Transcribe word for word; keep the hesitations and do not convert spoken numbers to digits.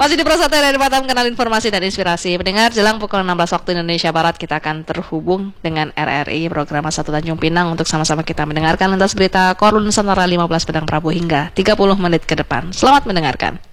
Masih di Prasata dari Batam, kenal informasi dan inspirasi. Mendengar jelang pukul enam belas waktu Indonesia Barat, kita akan terhubung dengan R R I Program satu Tanjung Pinang untuk sama-sama kita mendengarkan lintas berita Korun Nusantara lima belas Pedang Prabu hingga tiga puluh menit ke depan. Selamat mendengarkan.